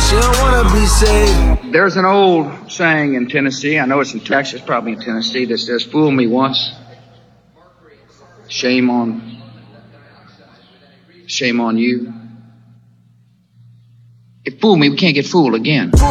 She don't wanna be saved. There's an old saying in Tennessee, I know it's in Texas, probably in Tennessee, that says, fool me once, shame on you. If fool me, we can't get fooled again.